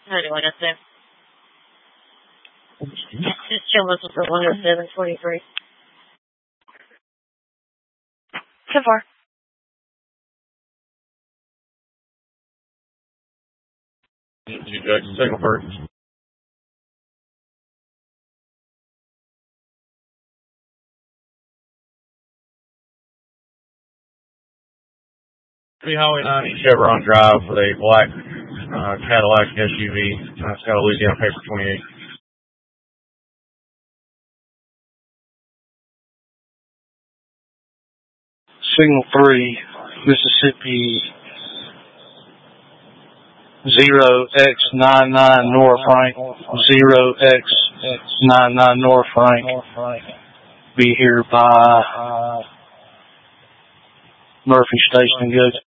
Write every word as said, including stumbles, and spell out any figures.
How do I got there? Just chilling with the one oh seven twenty-three. So far. You got signal first. three Highway ninety Chevron Drive with a black uh, Cadillac S U V. Uh, it's got a Louisiana paper twenty-eight. Signal three, Mississippi zero X nine nine North Frank, zero X nine nine North Frank. Be here by Murphy Station and go